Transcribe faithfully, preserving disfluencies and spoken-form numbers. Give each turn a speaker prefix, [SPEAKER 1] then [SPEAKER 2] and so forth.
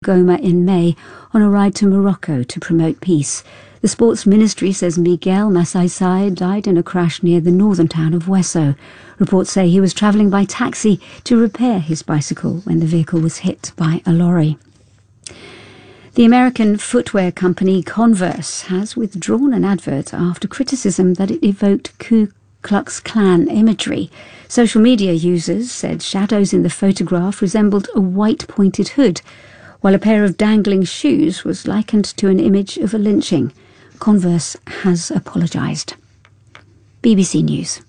[SPEAKER 1] Goma in May on a ride to Morocco to promote peace. The sports ministry says Miguel Masaisai died in a crash near the northern town of Wesso. Reports say he was travelling by taxi to repair his bicycle when the vehicle was hit by a lorry. The American footwear company Converse has withdrawn an advert after criticism that it evoked Ku Klux Klan imagery. Social media users said shadows in the photograph resembled a white pointed hood, while a pair of dangling shoes was likened to an image of a lynching. Converse has apologised. B B C News.